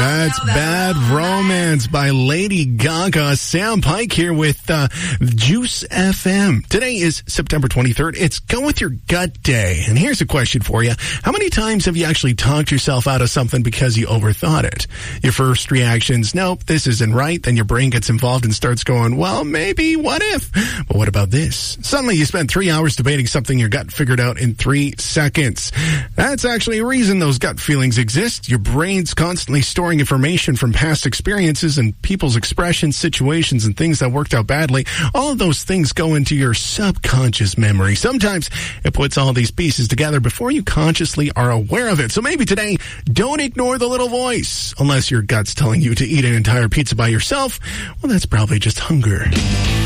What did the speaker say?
That's Bad Romance by Lady Gaga. Sam Pike here with Juice FM. Today is September 23rd. It's Go With Your Gut Day. And here's a question for you. How many times have you actually talked yourself out of something because you overthought it? Your first reaction's, nope, this isn't right. Then your brain gets involved and starts going, well, maybe, what if? But what about this? Suddenly you spend 3 hours debating something your gut figured out in 3 seconds. That's actually a reason those gut feelings exist. Your brain's constantly storing information from past experiences and people's expressions, situations, and things that worked out badly. All of those things go into your subconscious memory. Sometimes it puts all these pieces together before you consciously are aware of it. So maybe today, don't ignore the little voice. Unless your gut's telling you to eat an entire pizza by yourself, well, that's probably just hunger.